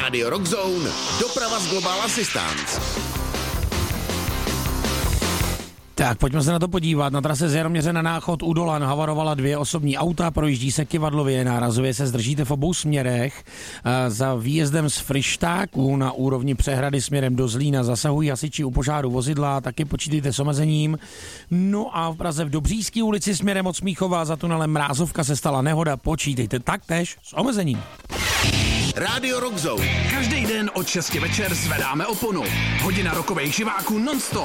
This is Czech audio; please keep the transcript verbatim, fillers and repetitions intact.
Radio Rock Zone, doprava z Global Assistance. Tak, pojďme se na to podívat. Na trase z Jaroměře na Náchod u Dolan havarovala dvě osobní auta, projíždí se kyvadlově, nárazově se zdržíte v obou směrech. Za výjezdem z Fryštáku na úrovni přehrady směrem do Zlína zasahují hasiči u požáru vozidla, taky počítejte s omezením. No a v Praze v Dobřížské ulici směrem od Smíchova za tunelem Mrázovka se stala nehoda, počítejte taktéž s omezením. Radio Rock Zone. Každý den od šesti večer zvedáme oponu. Hodina rokových živáků non-stop.